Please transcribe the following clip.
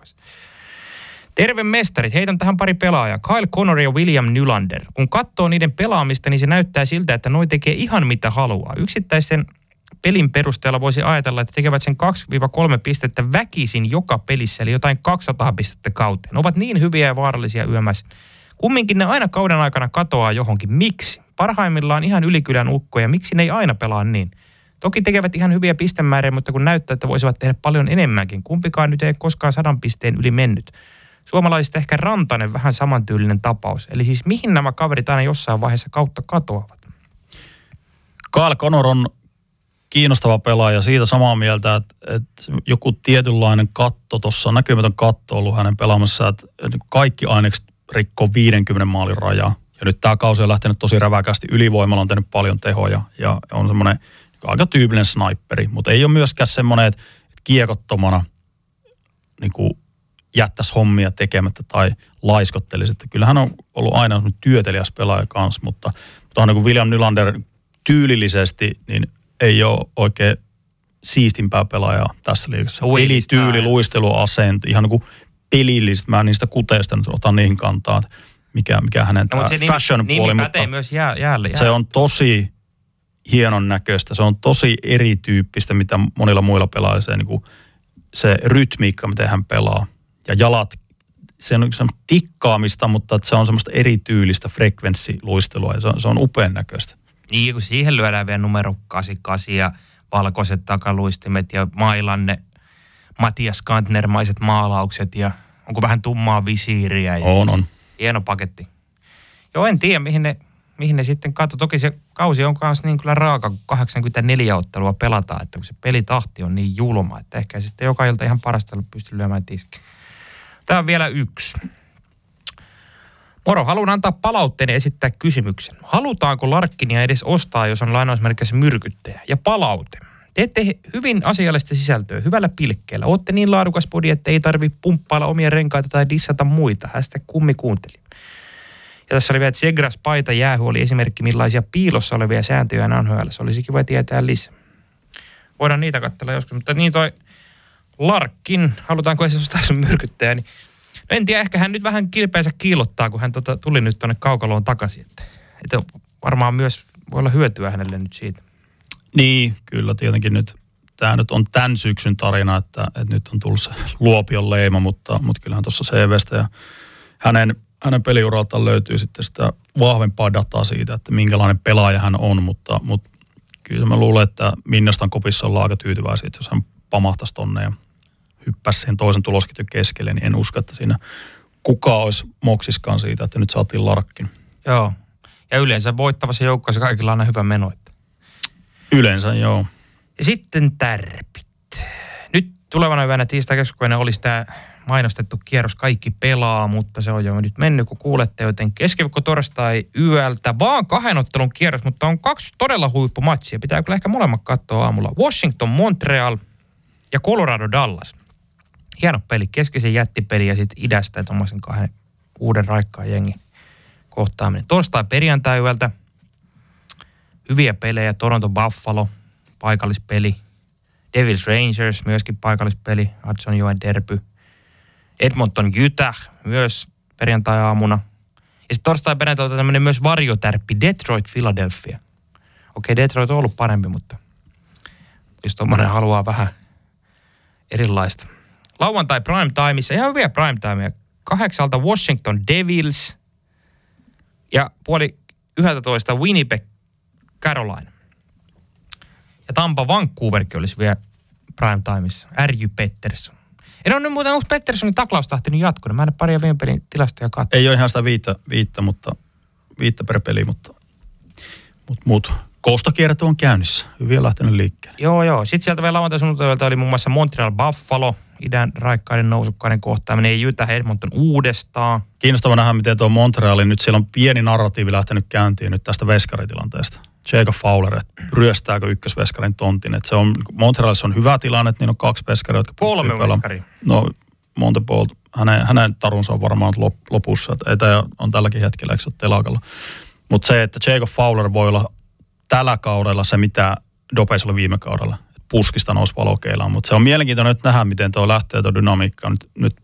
pois. Terve mestarit, heitän tähän pari pelaajaa. Kyle Connor ja William Nylander. Kun katsoo niiden pelaamista, niin se näyttää siltä, että noi tekee ihan mitä haluaa. Yksittäisen pelin perusteella voisi ajatella, että tekevät sen 2-3 pistettä väkisin joka pelissä, eli jotain 200 pistettä kauteen. Ovat niin hyviä ja vaarallisia yömässä. Kumminkin ne aina kauden aikana katoaa johonkin. Miksi? Parhaimmillaan ihan ylikylän ukkoja. Miksi ne ei aina pelaa niin? Toki tekevät ihan hyviä pistemääriä, mutta kun näyttää, että voisivat tehdä paljon enemmänkin. Kumpikaan nyt ei koskaan 100 pisteen yli mennyt. Suomalaiset ehkä Rantanen vähän samantyylinen tapaus. Eli siis mihin nämä kaverit aina jossain vaiheessa kautta katoavat? Kyle Connor on kiinnostava pelaaja, siitä samaa mieltä, että joku tietynlainen katto tuossa, näkymätön katto on ollut hänen pelaamassa, että kaikki ainekset rikkoo 50 maalin rajaa. Ja nyt tämä kausi on lähtenyt tosi räväkästi, ylivoimalla on tehnyt paljon tehoja ja on semmoinen aika tyypillinen sniperi, mutta ei ole myöskään semmoinen, että kiekottomana niin kuin jättäisi hommia tekemättä tai laiskottelisi. Että kyllä hän on ollut aina työteliäs pelaaja kanssa, mutta on niin kuin William Nylander tyylillisesti, niin ei ole oikein siistimpää pelaajaa tässä liigassa. Pelityyli, luisteluasento, ihan niin kuin pelillistä. Mä niistä kuteista nyt otan niihin kantaa, mikä hänen fashion puoli, mutta myös jäälle. Se on tosi hienon näköistä. Se on tosi erityyppistä, mitä monilla muilla pelaajilla niin kuin se rytmiikka, miten hän pelaa. Ja jalat, se on tikkaamista, mutta se on semmoista erityylistä frekvenssiluistelua ja se on upean näköistä. Niin, kun siihen lyödään vielä numero 88 ja valkoiset takaluistimet ja mailanne Matias Kantner-maiset maalaukset ja onko vähän tummaa visiiriä. Ja on. Hieno paketti. Joo, en tiedä mihin ne sitten katsoo. Toki se kausi on myös niin kyllä raaka, kun 84 ottelua pelataan, että kun se pelitahti on niin julma, että ehkä sitten joka ilta ihan parasta pysty lyömään tiski. Tämä on vielä yksi. Moro, haluan antaa palautteen ja esittää kysymyksen. Halutaanko Larkkinia edes ostaa, jos on lainausmerkissä myrkyttäjä? Ja palaute. Teette hyvin asiallista sisältöä, hyvällä pilkkeellä. Ootte niin laadukas podi, että ei tarvitse pumppailla omia renkaita tai dissata muita. #kummi kuunteli. Ja tässä oli vielä, että Segras paita jäähy oli esimerkki, millaisia piilossa olevia sääntöjä on NHL. Se olisi kiva tietää lisää. Voidaan niitä katsella joskus, mutta niin toi Larkkin, halutaanko edes ostaa sun myrkyttäjä, niin no en tiedä, ehkä hän nyt vähän kilpeänsä kiillottaa, kun hän tuli nyt tuonne kaukaloon takaisin. Että varmaan myös voi olla hyötyä hänelle nyt siitä. Niin, kyllä tietenkin nyt. Tämä nyt on tämän syksyn tarina, että nyt on tullut se Luopion leima, mutta kyllähän tuossa CVstä ja hänen peliuraltaan löytyy sitten sitä vahvempaa dataa siitä, että minkälainen pelaaja hän on, mutta kyllä mä luulen, että Minnastan kopissa ollaan aika tyytyväisiä, jos hän pamahtaisi tonne ja hyppäsi siihen toisen tulosketjun keskelle, niin en usko, että siinä kukaan olisi moksiskaan siitä, että nyt saatiin Larkkin. Joo, ja yleensä voittavassa joukkueessa kaikilla on aina hyvä meno. Yleensä, joo. Ja sitten tärpit. Nyt tulevana yönä tiistai-keskipäivänä olisi tämä mainostettu kierros Kaikki pelaa, mutta se on jo nyt mennyt, kun kuulette, joten keskiviikko torstai yöltä vaan 2 ottelun kierros, mutta on 2 todella huippumatsia. Pitää kyllä ehkä molemmat katsoa aamulla. Washington, Montreal ja Colorado, Dallas. Hieno peli, keskeisen jättipeli ja sitten idästä tuommoisen 2 uuden raikkaan jengin kohtaaminen. Torstai perjantai yöltä. Hyviä pelejä, Toronto Buffalo, paikallispeli. Devils Rangers, myöskin paikallispeli, Hudsonjoen derby. Edmonton Utah, myös perjantai-aamuna. Ja sitten torstai-perjantai tämmöinen myös varjotärppi, Detroit Philadelphia. Okei, Detroit on ollut parempi, mutta jos tommoinen haluaa vähän erilaista. Lauantai prime timeissa, ihan hyviä prime timeja. 8 Washington Devils ja 10:30 Winnipeg Carolina. Ja Tampa Vancouverkin olisi vielä prime timeissa. R.J. Pettersson. En ole nyt muuten, onko Petterssonin taklaustahti nyt jatkunut? Mä en paria viime pelin tilastoja katsoa. Ei ole ihan sitä viittä per peli, mutta koostokierto on käynnissä. Hyvin lähtenyt liikkeelle. Joo. Sitten sieltä vielä lauantai-sunnuntailta oli muun muassa Montreal Buffalo, idän raikkaiden nousukkaiden kohtaaminen, Utah Edmonton uudestaan. Kiinnostava nähdä, miten tuo Montrealin, nyt siellä on pieni narratiivi lähtenyt käyntiin nyt tästä veskaritilanteesta. Jacob Fowler, että ryöstääkö ykkösveskarin tontin. Että se on, Montrealissa on hyvä tilanne, että niillä on 2 veskaria, jotka pystyy pelaamaan. 3 veskaria. No, Montepol, hänen tarunsa on varmaan lopussa, että on tälläkin hetkellä, eikö se ole telakalla. Mutta se, että Jacob Fowler voi olla tällä kaudella se, mitä Dopeis oli viime kaudella. Puskista nousi valokeilaan, mutta se on mielenkiintoinen nyt nähdä, miten tuo lähtee tuo dynamiikka nyt